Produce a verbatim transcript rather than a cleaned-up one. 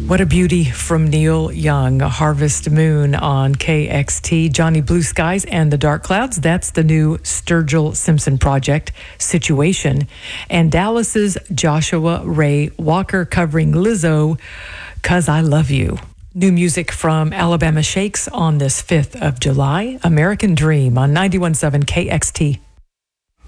What a beauty from Neil Young, Harvest Moon on K X T. Johnny Blue Skies and the Dark Clouds. That's the new Sturgill Simpson project, Situation. And Dallas's Joshua Ray Walker covering Lizzo, 'Cause I Love You. New music from Alabama Shakes on this fifth of July. American Dream on ninety-one point seven K X T.